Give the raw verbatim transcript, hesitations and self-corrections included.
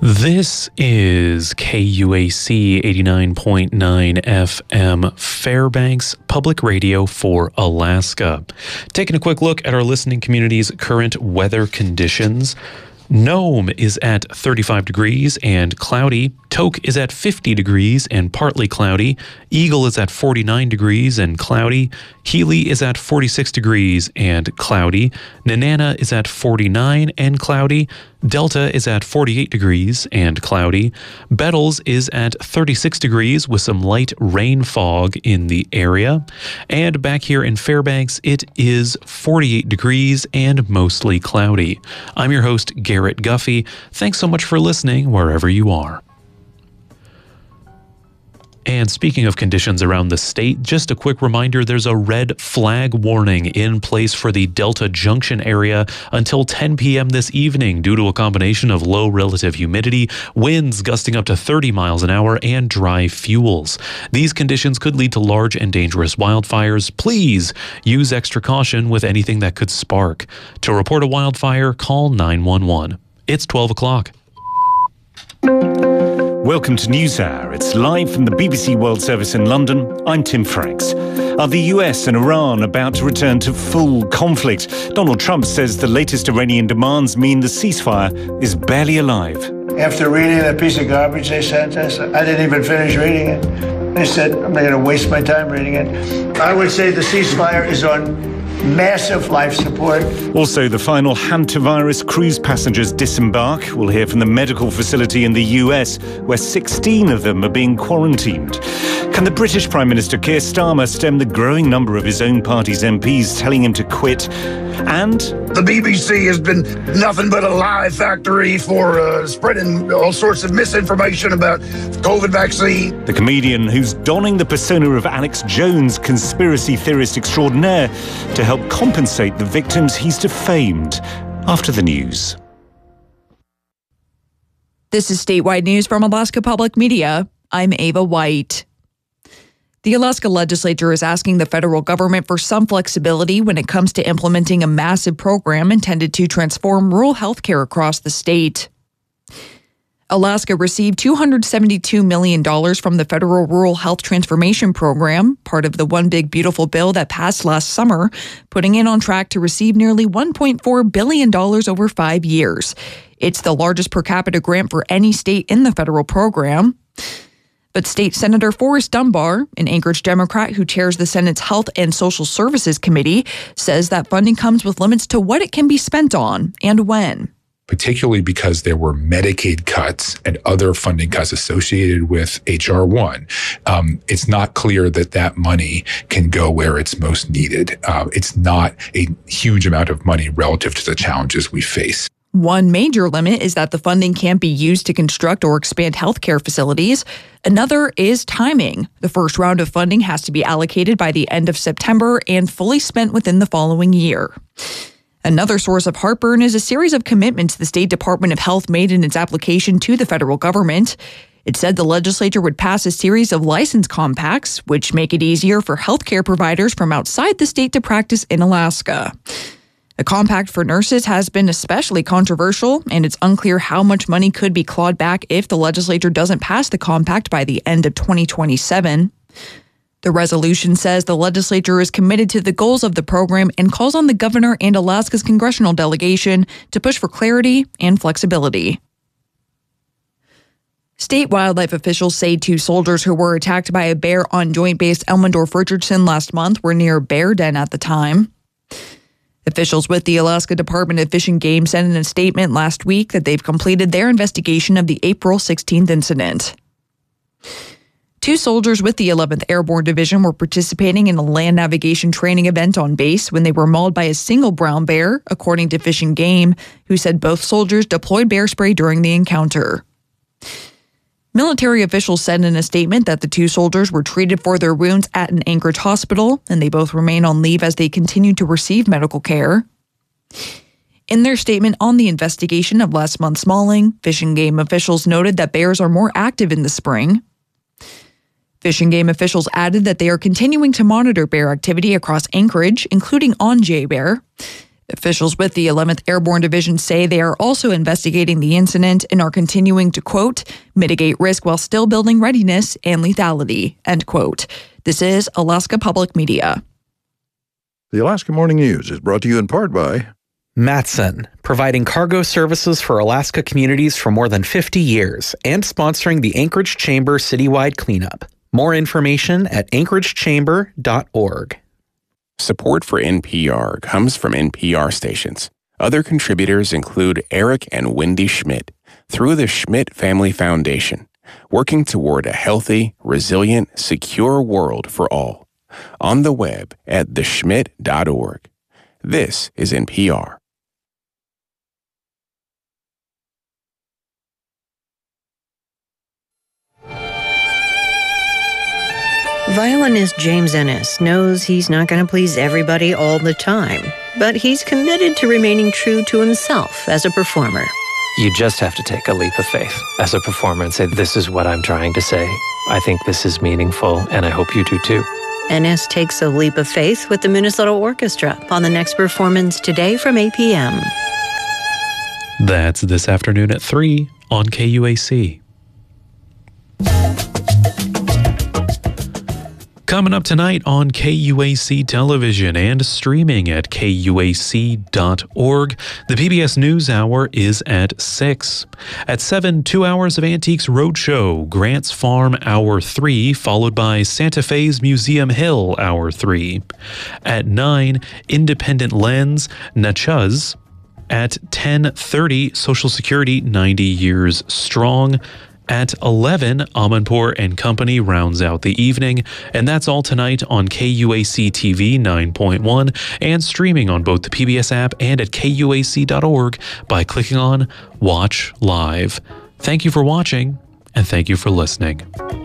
This is K U A C eighty-nine point nine F M, Fairbanks Public Radio for Alaska. Taking a quick look at our listening community's current weather conditions. Nome is at thirty-five degrees and cloudy. Tok is at fifty degrees and partly cloudy. Eagle is at forty-nine degrees and cloudy. Healy is at forty-six degrees and cloudy. Nenana is at forty-nine and cloudy. Delta is at forty-eight degrees and cloudy. Bettles is at thirty-six degrees with some light rain fog in the area. And back here in Fairbanks, it is forty-eight degrees and mostly cloudy. I'm your host, Garrett Guffey. Thanks so much for listening wherever you are. And speaking of conditions around the state, just a quick reminder, there's a red flag warning in place for the Delta Junction area until ten p.m. this evening due to a combination of low relative humidity, winds gusting up to thirty miles an hour, and dry fuels. These conditions could lead to large and dangerous wildfires. Please use extra caution with anything that could spark. To report a wildfire, call nine one one. It's twelve o'clock. Welcome to NewsHour. It's live from the B B C World Service in London. I'm Tim Franks. Are the U S and Iran about to return to full conflict? Donald Trump says the latest Iranian demands mean the ceasefire is barely alive. After reading that piece of garbage they sent us, I didn't even finish reading it. They said, I'm not going to waste my time reading it. I would say the ceasefire is on massive life support. Also, the final hantavirus cruise passengers disembark. We'll hear from the medical facility in the U S, where sixteen of them are being quarantined. Can the British Prime Minister Keir Starmer stem the growing number of his own party's M Ps telling him to quit? And the B B C has been nothing but a lie factory for uh, spreading all sorts of misinformation about COVID vaccine. The comedian who's donning the persona of Alex Jones, conspiracy theorist extraordinaire, to help compensate the victims he's defamed. After the news. This is statewide news from Alaska Public Media. I'm Ava White. The Alaska legislature is asking the federal government for some flexibility when it comes to implementing a massive program intended to transform rural health care across the state. Alaska received two hundred seventy-two million dollars from the Federal Rural Health Transformation Program, part of the One Big Beautiful Bill that passed last summer, putting it on track to receive nearly one point four billion dollars over five years. It's the largest per capita grant for any state in the federal program. But State Senator Forrest Dunbar, an Anchorage Democrat who chairs the Senate's Health and Social Services Committee, says that funding comes with limits to what it can be spent on and when. Particularly because there were Medicaid cuts and other funding cuts associated with H R one. Um, it's not clear that that money can go where it's most needed. Uh, it's not a huge amount of money relative to the challenges we face. One major limit is that the funding can't be used to construct or expand healthcare facilities. Another is timing. The first round of funding has to be allocated by the end of September and fully spent within the following year. Another source of heartburn is a series of commitments the State Department of Health made in its application to the federal government. It said the legislature would pass a series of license compacts, which make it easier for healthcare providers from outside the state to practice in Alaska. The compact for nurses has been especially controversial, and it's unclear how much money could be clawed back if the legislature doesn't pass the compact by the end of twenty twenty-seven. The resolution says the legislature is committed to the goals of the program and calls on the governor and Alaska's congressional delegation to push for clarity and flexibility. State wildlife officials say two soldiers who were attacked by a bear on Joint Base Elmendorf-Richardson last month were near a bear den at the time. Officials with the Alaska Department of Fish and Game said in a statement last week that they've completed their investigation of the April sixteenth incident. Two soldiers with the eleventh Airborne Division were participating in a land navigation training event on base when they were mauled by a single brown bear, according to Fish and Game, who said both soldiers deployed bear spray during the encounter. Military officials said in a statement that the two soldiers were treated for their wounds at an Anchorage hospital, and they both remain on leave as they continue to receive medical care. In their statement on the investigation of last month's mauling, Fish and Game officials noted that bears are more active in the spring. Fish and Game officials added that they are continuing to monitor bear activity across Anchorage, including on Jay Bear. Officials with the eleventh Airborne Division say they are also investigating the incident and are continuing to, quote, mitigate risk while still building readiness and lethality, end quote. This is Alaska Public Media. The Alaska Morning News is brought to you in part by Matson, providing cargo services for Alaska communities for more than fifty years and sponsoring the Anchorage Chamber citywide cleanup. More information at anchorage chamber dot org. Support for N P R comes from N P R stations. Other contributors include Eric and Wendy Schmidt through the Schmidt Family Foundation, working toward a healthy, resilient, secure world for all. On the web at the schmidt dot org. This is N P R. Violinist James Ennis knows he's not going to please everybody all the time, but he's committed to remaining true to himself as a performer. You just have to take a leap of faith as a performer and say, this is what I'm trying to say. I think this is meaningful, and I hope you do too. Ennis takes a leap of faith with the Minnesota Orchestra on the next performance today from eight p.m. That's this afternoon at three on K U A C. Coming up tonight on K U A C Television and streaming at K U A C dot org, the P B S NewsHour is at six. At seven, two hours of Antiques Roadshow, Grants Farm Hour three, followed by Santa Fe's Museum Hill Hour three. At nine, Independent Lens, Natchez. At ten thirty, Social Security ninety years strong. At eleven, Amanpour and Company rounds out the evening, and that's all tonight on K U A C T V nine point one and streaming on both the P B S app and at K U A C dot org by clicking on Watch Live. Thank you for watching, and thank you for listening.